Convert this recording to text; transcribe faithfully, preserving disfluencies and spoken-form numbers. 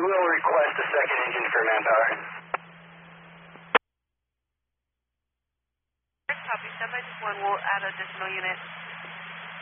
will request a second engine for manpower. Copy, seven by one, we'll add additional units.